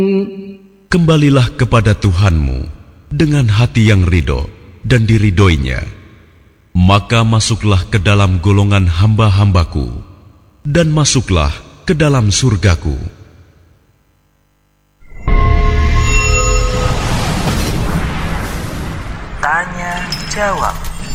Kembalilah kepada Tuhanmu dengan hati yang ridho dan diridhoinya, maka masuklah ke dalam golongan hamba-hambaku dan masuklah ke dalam surgaku. Tanya jawab.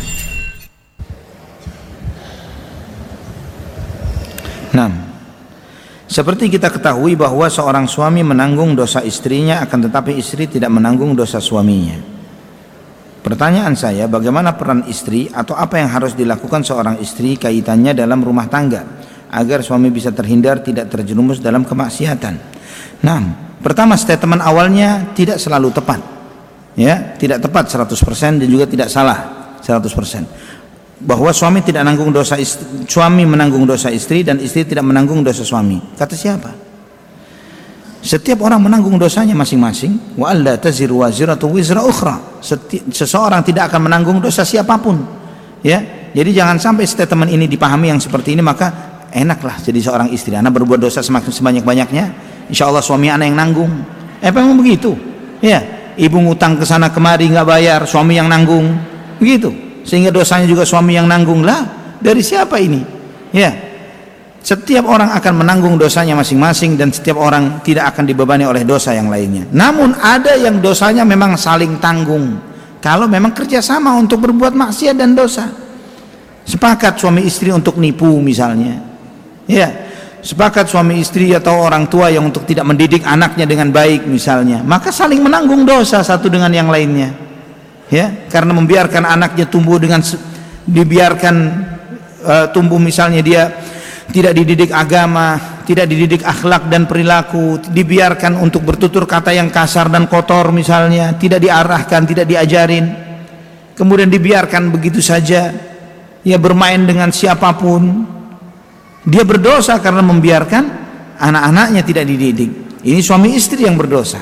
Seperti kita ketahui bahwa seorang suami menanggung dosa istrinya, akan tetapi istri tidak menanggung dosa suaminya. Pertanyaan saya, bagaimana peran istri atau apa yang harus dilakukan seorang istri kaitannya dalam rumah tangga agar suami bisa terhindar tidak terjerumus dalam kemaksiatan? Pertama, statement awalnya tidak selalu tepat. Ya, tidak tepat 100% dan juga tidak salah 100%. Bahwa suami tidak menanggung dosa istri, suami menanggung dosa istri dan istri tidak menanggung dosa suami. Kata siapa? Setiap orang menanggung dosanya masing-masing. Wa alla taziru waziratu wizra ukhra. Seseorang tidak akan menanggung dosa siapapun. Ya, jadi jangan sampai statement ini dipahami yang seperti ini, maka enaklah jadi seorang istri. Anak berbuat dosa semakin sebanyak-banyaknya, insya Allah suami anak yang nanggung. Memang begitu? Ya, ibu ngutang ke sana kemari nggak bayar, suami yang nanggung. Begitu. Sehingga dosanya juga suami yang nanggung. Lah, dari siapa ini? Ya, setiap orang akan menanggung dosanya masing-masing dan setiap orang tidak akan dibebani oleh dosa yang lainnya. Namun ada yang dosanya memang saling tanggung. Kalau memang kerjasama untuk berbuat maksiat dan dosa, sepakat suami istri untuk nipu misalnya, ya, sepakat suami istri atau orang tua yang untuk tidak mendidik anaknya dengan baik misalnya, maka saling menanggung dosa satu dengan yang lainnya. Ya, karena membiarkan anaknya tumbuh dengan dibiarkan tumbuh misalnya dia tidak dididik agama, tidak dididik akhlak dan perilaku, dibiarkan untuk bertutur kata yang kasar dan kotor misalnya, tidak diarahkan, tidak diajarin, kemudian dibiarkan begitu saja, ya bermain dengan siapapun, dia berdosa karena membiarkan anak-anaknya tidak dididik. Ini suami istri yang berdosa.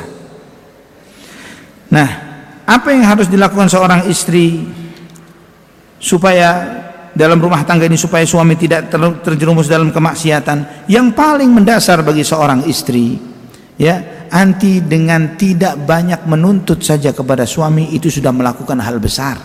Nah, apa yang harus dilakukan seorang istri supaya dalam rumah tangga ini, supaya suami tidak terjerumus dalam kemaksiatan? Yang paling mendasar bagi seorang istri, ya, anti dengan tidak banyak menuntut saja kepada suami itu sudah melakukan hal besar.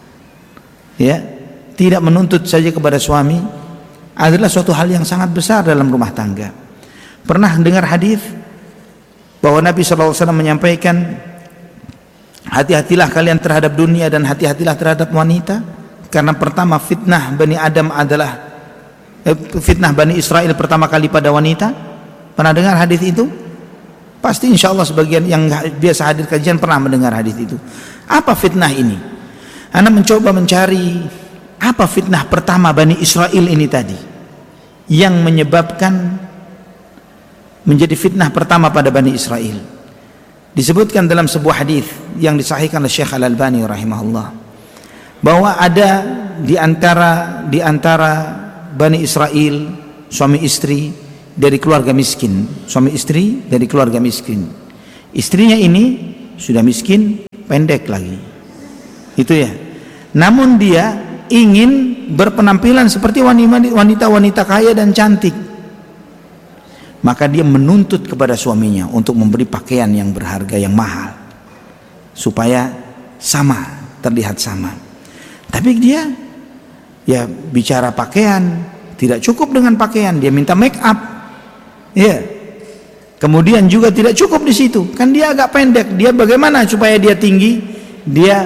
Ya, tidak menuntut saja kepada suami adalah suatu hal yang sangat besar dalam rumah tangga. Pernah dengar hadis bahwa Nabi SAW menyampaikan, hati-hatilah kalian terhadap dunia dan hati-hatilah terhadap wanita, karena pertama fitnah Bani Adam adalah fitnah Bani Israel pertama kali pada wanita. Pernah dengar hadis itu? Pasti insya Allah sebagian yang biasa hadir kajian pernah mendengar hadis itu. Apa fitnah ini? Anda mencoba mencari apa fitnah pertama Bani Israel ini tadi yang menyebabkan menjadi fitnah pertama pada Bani Israel. Disebutkan dalam sebuah hadis yang disahihkan oleh Syekh Al-Albani rahimahullah, bahwa ada di antara Bani Israel suami istri dari keluarga miskin, suami istri dari keluarga miskin. Istrinya ini sudah miskin, pendek lagi. Itu ya. Namun dia ingin berpenampilan seperti wanita-wanita kaya dan cantik. Maka dia menuntut kepada suaminya untuk memberi pakaian yang berharga, yang mahal, supaya sama, terlihat sama. Tapi dia ya bicara pakaian, tidak cukup dengan pakaian, dia minta make up. Ya. Kemudian juga tidak cukup di situ. Kan dia agak pendek, dia bagaimana supaya dia tinggi? Dia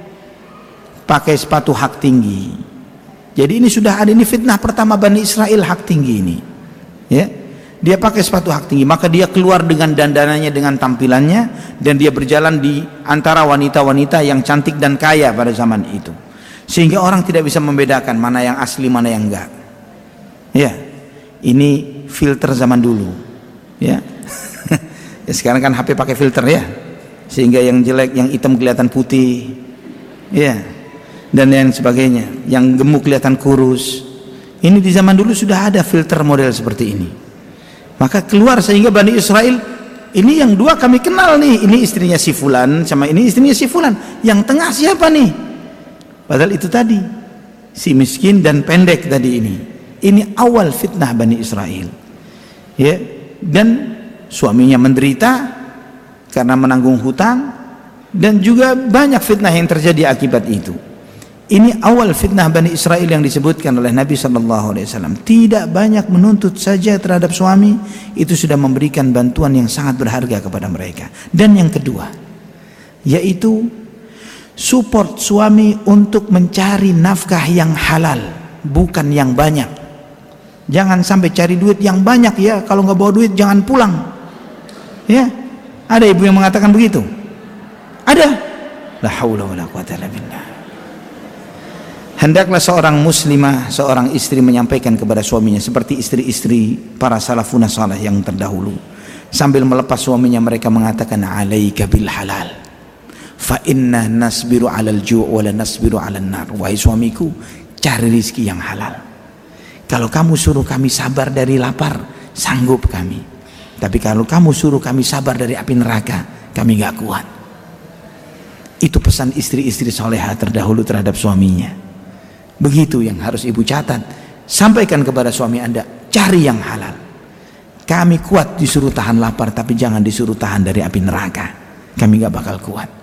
pakai sepatu hak tinggi. Jadi ini sudah ada, ini fitnah pertama Bani Israel, hak tinggi ini. Ya. Dia pakai sepatu hak tinggi, maka dia keluar dengan dandanannya, dengan tampilannya, dan dia berjalan di antara wanita-wanita yang cantik dan kaya pada zaman itu, sehingga orang tidak bisa membedakan mana yang asli, mana yang enggak. Ya, ini filter zaman dulu. Ya, ya sekarang kan HP pakai filter ya, sehingga yang jelek, yang hitam kelihatan putih, ya, dan yang sebagainya, yang gemuk kelihatan kurus. Ini di zaman dulu sudah ada filter model seperti ini. Maka keluar, sehingga Bani Israel ini yang dua kami kenal nih, ini istrinya si fulan sama ini istrinya si fulan, yang tengah siapa nih? Padahal itu tadi si miskin dan pendek tadi ini awal fitnah Bani Israel. Ya, dan suaminya menderita, karena menanggung hutang, dan juga banyak fitnah yang terjadi akibat itu. Ini awal fitnah Bani Israel yang disebutkan oleh Nabi SAW. Tidak banyak menuntut saja terhadap suami, itu sudah memberikan bantuan yang sangat berharga kepada mereka. Dan yang kedua, yaitu support suami untuk mencari nafkah yang halal, bukan yang banyak. Jangan sampai cari duit yang banyak ya, kalau nggak bawa duit jangan pulang. Ya, ada ibu yang mengatakan begitu. Ada. La haula wala quwata illa billah. Hendaklah seorang muslimah, seorang istri menyampaikan kepada suaminya seperti istri-istri para salafun salih yang terdahulu. Sambil melepas suaminya mereka mengatakan, alaika bil halal, fa inna nasbiru 'alal ju' wa la nasbiru 'alan nar. Wahai suamiku, cari rezeki yang halal. Kalau kamu suruh kami sabar dari lapar, sanggup kami. Tapi kalau kamu suruh kami sabar dari api neraka, kami gak kuat. Itu pesan istri-istri solehah terdahulu terhadap suaminya. Begitu yang harus ibu catat. Sampaikan kepada suami Anda, cari yang halal. Kami kuat disuruh tahan lapar, tapi jangan disuruh tahan dari api neraka. Kami gak bakal kuat.